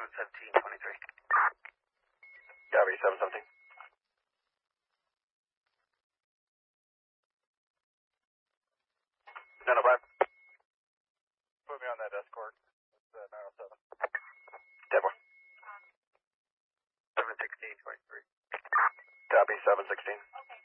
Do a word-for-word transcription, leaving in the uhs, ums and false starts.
seven seventeen twenty-three. Copy, seven seventeen. nine oh five. Put me on that escort. It's uh, nine oh seven. ten four. seven sixteen twenty-three. Copy, seven sixteen.